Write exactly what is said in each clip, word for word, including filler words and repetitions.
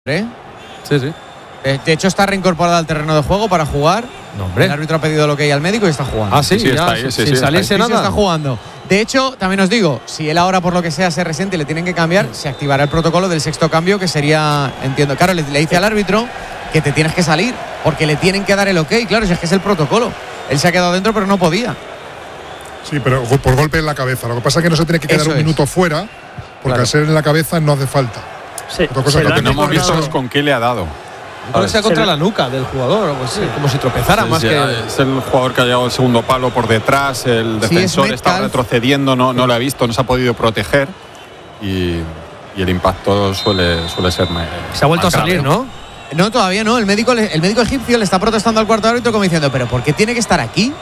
¿Eh? Sí, sí. De, de hecho, está reincorporada al terreno de juego para jugar. No, hombre. El árbitro ha pedido lo que hay al médico y está jugando. Ah, sí, sí, ya, está ahí, sí, sin sí, salirse está Sí, nada. se está jugando. De hecho, también os digo, si él ahora por lo que sea se resiente y le tienen que cambiar, se activará el protocolo del sexto cambio, que sería, entiendo, claro, le, le dice al árbitro que te tienes que salir, porque le tienen que dar el ok, claro, si es que es el protocolo. Él se ha quedado dentro, pero no podía. Sí, pero por golpe en la cabeza. Lo que pasa es que no se tiene que quedar Eso un es. minuto fuera, porque Claro. al ser en la cabeza no hace falta. Se, Otra cosa se que lo Lo que han no hemos visto recordado. es con qué le ha dado. Creo que sea contra Se lo- la nuca del jugador, o algo así, como si tropezara Sí, más sí, que. Es el jugador que ha llegado al segundo palo por detrás, el Sí, defensor es está Metcalf. retrocediendo, no, no lo ha visto, no se ha podido proteger y, y el impacto suele, suele ser más. Se ha vuelto a más grave. salir, ¿no? No, todavía no. El médico, le- el médico egipcio le está protestando al cuarto árbitro como diciendo, ¿pero por qué tiene que estar aquí?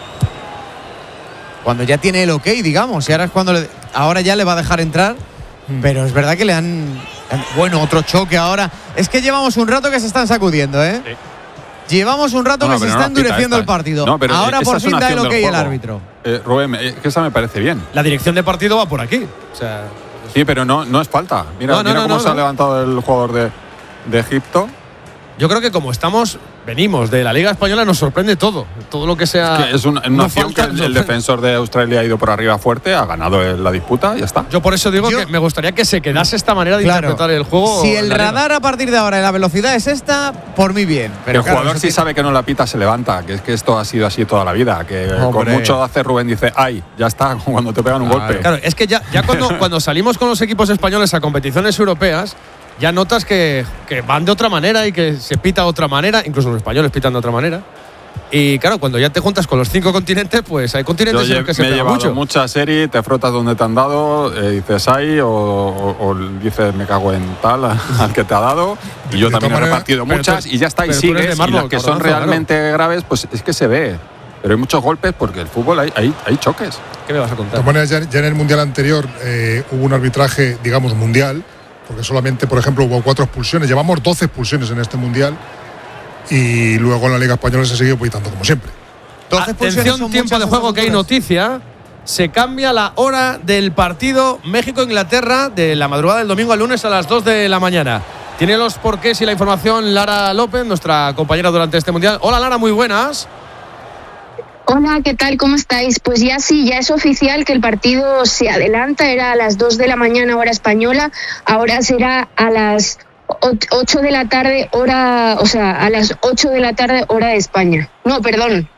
Cuando ya tiene el ok, digamos. Y ahora es cuando le- ahora ya le va a dejar entrar. Pero es verdad que le han. Bueno, otro choque ahora. Es que llevamos un rato que se están sacudiendo, ¿eh? Sí. Llevamos un rato No, que se pero está no nos quita endureciendo esta, el partido. No, pero ahora esa por es fin una da el acción ok del el juego. árbitro. Eh, Rubén, es que esa me parece bien. La dirección de partido va por aquí. O sea, Sí, pero no, no es falta. Mira, No, no, mira no, cómo no, se ha no. levantado el jugador de, de Egipto. yo creo que como estamos, venimos de la Liga Española, nos sorprende todo. Todo lo que sea. Que es una, una no acción falta, que el, nos el sorprende. defensor de Australia ha ido por arriba fuerte, ha ganado el- la disputa y ya está. Yo por eso digo Yo- que me gustaría que se quedase esta manera de Claro. interpretar el juego. Si en el la Liga. radar a partir de ahora y la velocidad es esta, por mí bien. Pero el claro, jugador eso sí tiene- sabe que no la pita, se levanta, que es que esto ha sido así toda la vida, que Hombre. con mucho hace Rubén dice, ay, ya está, cuando te pegan un Claro. golpe. Claro, es que ya, ya cuando, cuando salimos con los equipos españoles a competiciones europeas, ya notas que, que van de otra manera y que se pita de otra manera, incluso los españoles pitan de otra manera. Y claro, cuando ya te juntas con los cinco continentes, pues hay Yo continentes en lle- los que se me he pega llevado mucho. mucha serie, te frotas donde te han dado, eh, dices ay, o, o- o dices me cago en tal al que te ha dado. Y yo De también he todas maneras- repartido pero muchas tú- y ya está, y pero tú eres de sigues. Y mármol, las que son Cardozo, realmente graves, pues es que se ve. Pero hay muchos golpes porque el fútbol hay, hay, hay choques. ¿Qué me vas a De contar? todas maneras, ya, ya en el Mundial anterior eh, hubo un arbitraje, digamos, mundial, porque solamente, por ejemplo, hubo cuatro expulsiones. Llevamos doce expulsiones en este Mundial y luego en la Liga Española se siguió pitando como siempre. doce expulsiones Atención, son tiempo muchas de estas juego que hay alturas. noticia. Se cambia la hora del partido México-Inglaterra de la madrugada del domingo al lunes a las dos de la mañana. Tiene los porqués y la información Lara López, nuestra compañera durante este Mundial. Hola Lara, muy buenas. Hola, ¿qué tal? ¿Cómo estáis? Pues ya sí, ya es oficial que el partido se adelanta, era a las dos de la mañana hora española, ahora será a las ocho de la tarde hora, o sea, a las ocho de la tarde hora de España. No, perdón.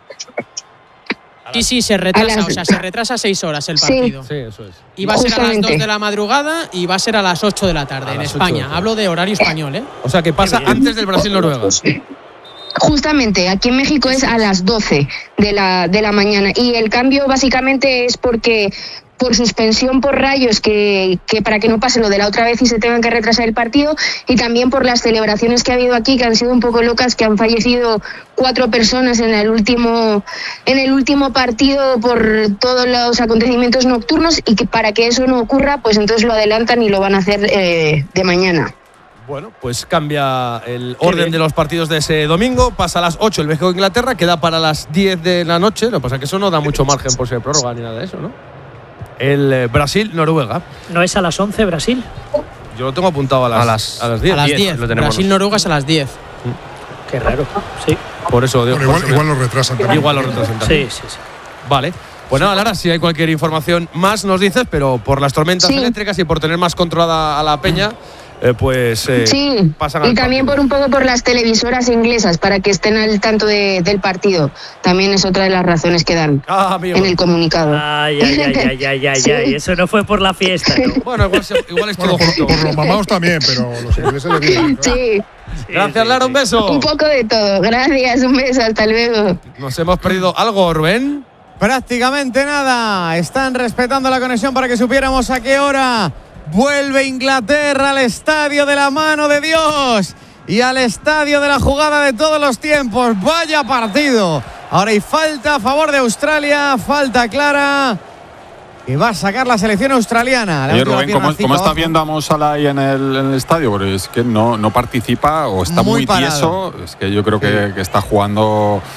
Sí, sí, se retrasa, A las- o sea, se retrasa seis horas el Sí. partido. Sí, eso es. Y va a ser a las Justamente. dos de la madrugada y va a ser a las ocho de la tarde A en las España. ocho. Hablo de horario español, ¿eh? O sea, que pasa antes del Brasil-Noruega. Justamente, aquí en México es a las doce de la, de la mañana y el cambio básicamente es porque por suspensión por rayos, que, que para que no pase lo de la otra vez y se tengan que retrasar el partido, y también por las celebraciones que ha habido aquí, que han sido un poco locas, que han fallecido cuatro personas en el último, en el último partido por todos los acontecimientos nocturnos, y que para que eso no ocurra, pues entonces lo adelantan y lo van a hacer eh, de mañana. Bueno, pues cambia el orden de los partidos de ese domingo. Pasa a las ocho el México-Inglaterra, queda para las diez de la noche. Lo que pasa es que eso no da mucho margen por ser prórroga ni nada de eso, ¿no? El eh, Brasil-Noruega. ¿No es a las once Brasil? Yo lo tengo apuntado a las, A las- a las diez. A las diez. lo tenemos. Brasil-Noruega es a las diez. Qué raro. Sí, Por eso digo. Bueno, por igual, eso igual me- lo retrasan también. igual lo retrasan también. sí, sí. sí. Vale. Pues nada, Lara, si hay cualquier información más nos dices, pero por las tormentas Sí. eléctricas y por tener más controlada a la peña, eh, pues eh, Sí, pasan y al también por partido. un poco por las televisoras inglesas, para que estén al tanto de- del partido. También es otra de las razones que dan Ah, amigo. en el comunicado. Ay, ay, ay, ay, ay, ay, Sí. ay. Eso no fue por la fiesta, ¿no? Bueno, igual, se- igual es todo Bueno, por, junto. por los mamados también, pero los ingleses le vienen. claro. Sí, Gracias, Lara, un beso. un poco de todo. Gracias, un beso, hasta luego. Nos hemos perdido algo, Rubén. Prácticamente nada. Están respetando la conexión para que supiéramos a qué hora vuelve Inglaterra al estadio de la mano de Dios y al estadio de la jugada de todos los tiempos. Vaya partido. Ahora hay falta a favor de Australia, falta clara que va a sacar la selección australiana. La Oye, última Rubén, ¿cómo, piernacita cómo está abajo. viendo a Mo Salah ahí en el, en el estadio? Porque es que no, no participa o está Muy muy, parado. tieso. Es que yo creo que, que está jugando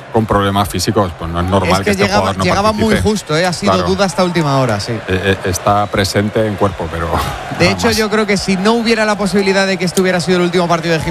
con problemas físicos, pues no es normal Es que, que este llegaba, jugador no llegaba muy participe. justo, ¿eh? Ha sido Claro. duda hasta última hora, sí. Eh, eh, está presente en cuerpo, pero De nada hecho, más. yo creo que si no hubiera la posibilidad de que este hubiera sido el último partido de